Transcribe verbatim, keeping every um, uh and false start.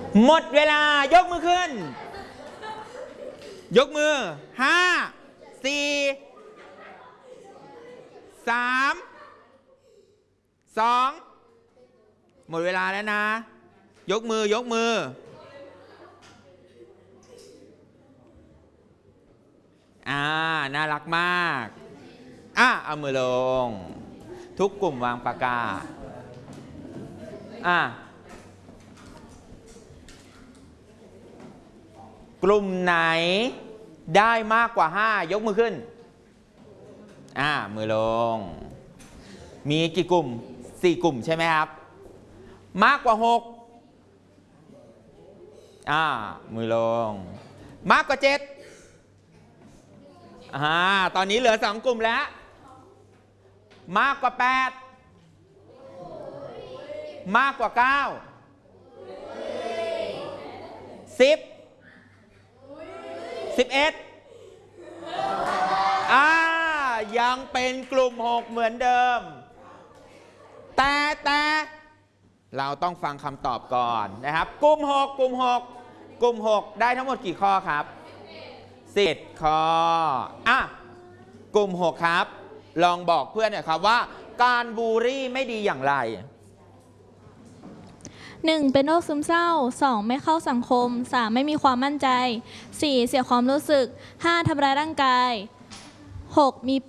หมดเวลายกมือขึ้นยกมือห้าสี่สามสองหมดเวลาแล้วนะยกมือยกมืออ่าน่ารักมากอ่ะเอามือลงทุกกลุ่มวางปากกาอ่ะกลุ่มไหนได้มากกว่าห้ายกมือขึ้นอ่ามือลงมีกี่กลุ่มสี่กลุ่มใช่ไหมครับมากกว่าหกอ่ามือลงมากกว่าเจ็ดอ่าตอนนี้เหลือสองกลุ่มแล้วมากกว่าแปดมากกว่าเก้าสิบสิบเอ็ดอ่ายังเป็นกลุ่มหกเหมือนเดิมแต่แต่เราต้องฟังคำตอบก่อนนะครับกลุ่มหกกลุ่มหกกลุ่มหกได้ทั้งหมดกี่ข้อครับสิบข้ออ่ะกลุ่มหกครับลองบอกเพื่อนหน่อยครับว่าการบูลลี่ไม่ดีอย่างไรหนึ่งเป็นโรคซึมเศร้าสองไม่เข้าสังคมสามไม่มีความมั่นใจสี่เสียความรู้สึกห้าทำร้ายร่างกายหกมี